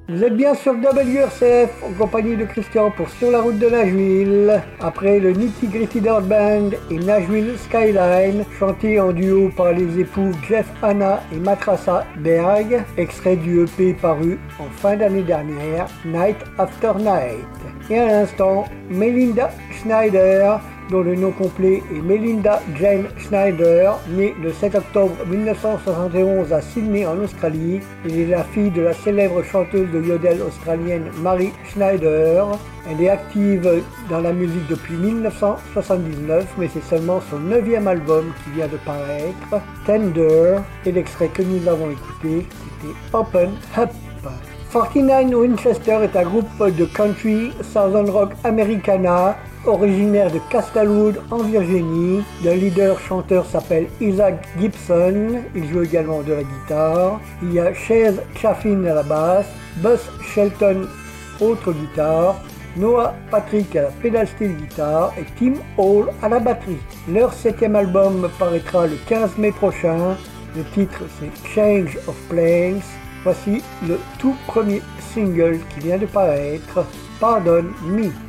Vous êtes bien sur WRCF en compagnie de Christian pour Sur la route de Nashville. Après le Nitty Gritty Dirt Band et Nashville Skyline, chanté en duo par les époux Jeff Hanna et Matrassa Berg, extrait du EP paru en fin d'année dernière, Night After Night. Et à l'instant, Melinda Schneider, dont le nom complet est Melinda Jane Schneider, née le 7 octobre 1971 à Sydney en Australie. Elle est la fille de la célèbre chanteuse de yodel australienne Mary Schneider. Elle est active dans la musique depuis 1979, mais c'est seulement son 9e album qui vient de paraître, Tender, et l'extrait que nous avons écouté, c'était Open Up. 49 Winchester est un groupe de country Southern Rock Americana, originaire de Castlewood en Virginie. Le leader-chanteur s'appelle Isaac Gibson, il joue également de la guitare. Il y a Chase Chaffin à la basse, Buzz Shelton autre guitare, Noah Patrick à la pedal steel guitare et Tim Hall à la batterie. Leur 7e album paraîtra le 15 mai prochain. Le titre c'est Change of Planes. Voici le tout premier single qui vient de paraître, Pardon Me.